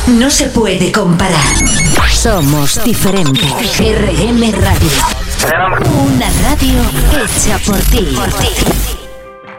no se puede comparar. Somos diferentes. RM Radio. Una radio hecha por ti.